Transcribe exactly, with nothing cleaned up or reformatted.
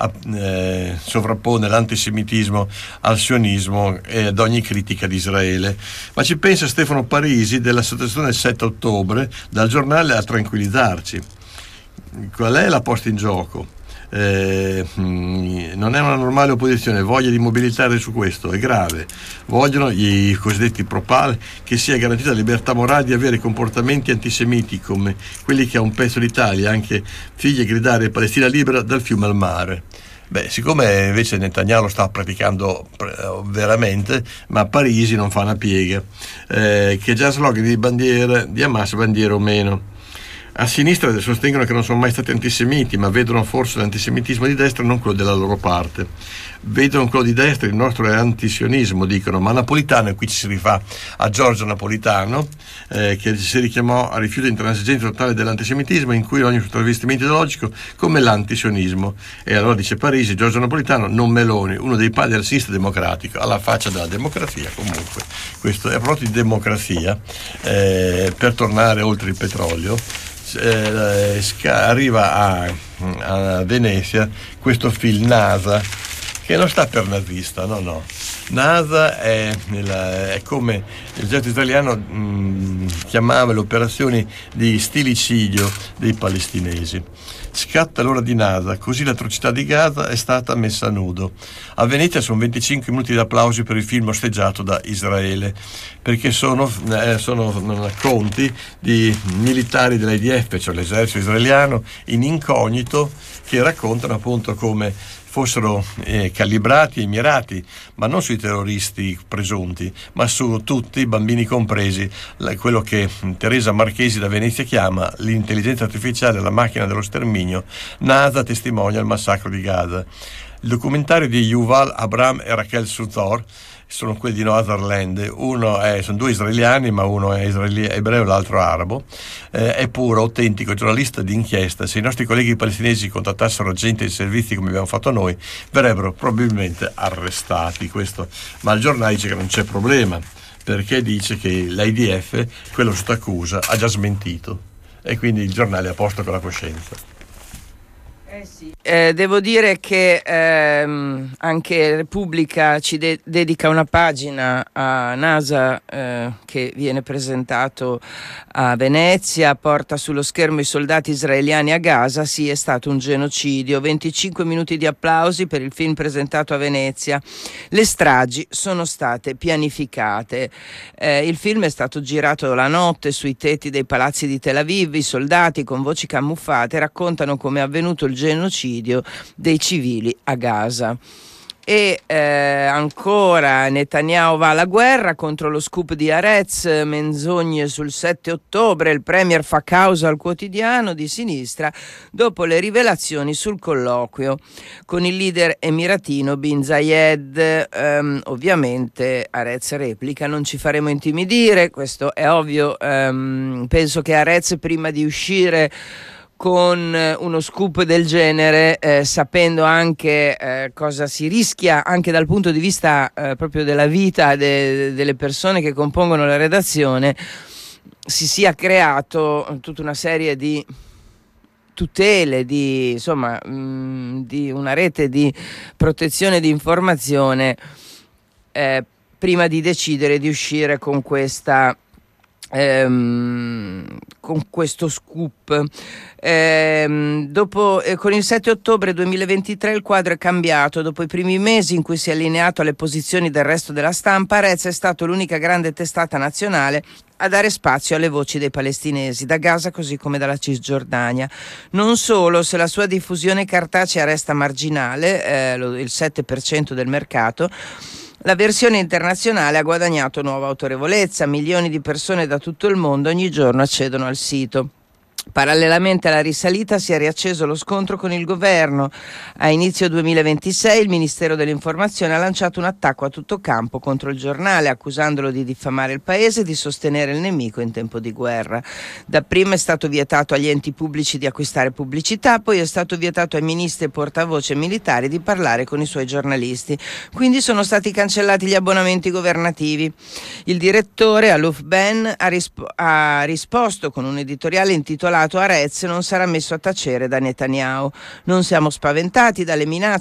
eh, sovrappone l'antisemitismo al sionismo e ad ogni critica di Israele. Ma ci pensa Stefano Parisi dell'associazione del sette ottobre dal giornale a tranquillizzarci. Qual è la posta in gioco? Eh, non è una normale opposizione, voglia di mobilitare su questo, è grave. Vogliono i cosiddetti pro-pal che sia garantita la libertà morale di avere comportamenti antisemiti come quelli che a un pezzo d'Italia, anche figli, gridare Palestina libera dal fiume al mare. Beh, siccome invece Netanyahu lo sta praticando veramente, ma Parisi non fa una piega, eh, che già slogan di bandiera di Hamas, bandiera o meno. A sinistra sostengono che non sono mai stati antisemiti, ma vedono forse l'antisemitismo di destra, non quello della loro parte. Vedono quello di destra, il nostro è antisionismo, dicono. Ma Napolitano, e qui ci si rifà a Giorgio Napolitano, eh, che si richiamò al rifiuto intransigente totale dell'antisemitismo, in cui ogni suo travestimento ideologico come l'antisionismo. E allora dice Parisi, Giorgio Napolitano, non Meloni, uno dei padri della sinistra democratica, alla faccia della democrazia comunque. Questo è proprio di democrazia, eh, per tornare oltre il petrolio. Eh, arriva a, a Venezia questo film NASA, che non sta per nazista, no no NASA è, nella, è come l'esercito italiano mh, chiamava le operazioni di stilicidio dei palestinesi. Scatta l'ora di NASA, così l'atrocità di Gaza è stata messa a nudo. A Venezia sono venticinque minuti di applausi per il film osteggiato da Israele, perché sono, eh, sono racconti di militari dell'I D F, cioè l'esercito israeliano, in incognito, che raccontano appunto come fossero eh, calibrati e mirati, ma non sui terroristi presunti, ma su tutti, bambini compresi, la, quello che Teresa Marchesi da Venezia chiama l'intelligenza artificiale, la macchina dello sterminio. NASA testimonia il massacro di Gaza. Il documentario di Yuval Abraham e Rachel Suthor sono quelli di Noatherland, uno è, sono due israeliani, ma uno è israeli- ebreo e l'altro arabo, eh, è puro, autentico, giornalista di inchiesta. Se i nostri colleghi palestinesi contattassero gente dei servizi come abbiamo fatto noi, verrebbero probabilmente arrestati. Questo, ma il giornale dice che non c'è problema, perché dice che l'I D F, quello sotto accusa, ha già smentito, e quindi il giornale è a posto con la coscienza. Eh sì. Eh, devo dire che ehm, anche Repubblica ci de- dedica una pagina a NASA eh, che viene presentato a Venezia, porta sullo schermo i soldati israeliani a Gaza, sì, è stato un genocidio, venticinque minuti di applausi per il film presentato a Venezia, le stragi sono state pianificate, eh, il film è stato girato la notte sui tetti dei palazzi di Tel Aviv, i soldati con voci camuffate raccontano come è avvenuto il genocidio dei civili a Gaza. E eh, ancora Netanyahu va alla guerra contro lo scoop di Haaretz, menzogne sul sette ottobre, il premier fa causa al quotidiano di sinistra dopo le rivelazioni sul colloquio con il leader emiratino Bin Zayed. Um, ovviamente Haaretz replica: non ci faremo intimidire, questo è ovvio. Um, penso che Haaretz, prima di uscire con uno scoop del genere, eh, sapendo anche eh, cosa si rischia anche dal punto di vista eh, proprio della vita de- delle persone che compongono la redazione, si sia creato tutta una serie di tutele, di insomma mh, di una rete di protezione di informazione eh, prima di decidere di uscire con questa Ehm, con questo scoop. Ehm, dopo, eh, con il sette ottobre duemilaventitré il quadro è cambiato. Dopo i primi mesi in cui si è allineato alle posizioni del resto della stampa, Haaretz è stato l'unica grande testata nazionale a dare spazio alle voci dei palestinesi, da Gaza così come dalla Cisgiordania. Non solo, se la sua diffusione cartacea resta marginale, eh, lo, il sette per cento del mercato, la versione internazionale ha guadagnato nuova autorevolezza, milioni di persone da tutto il mondo ogni giorno accedono al sito. Parallelamente alla risalita si è riacceso lo scontro con il governo. A inizio duemilaventisei il Ministero dell'Informazione ha lanciato un attacco a tutto campo contro il giornale, accusandolo di diffamare il paese e di sostenere il nemico in tempo di guerra. Dapprima è stato vietato agli enti pubblici di acquistare pubblicità, poi è stato vietato ai ministri e portavoce militari di parlare con i suoi giornalisti. Quindi sono stati cancellati gli abbonamenti governativi. Il direttore, Aluf Ben, ha, risp- ha risposto con un editoriale intitolato isolato a Rez non sarà messo a tacere da Netanyahu. Non siamo spaventati dalle minacce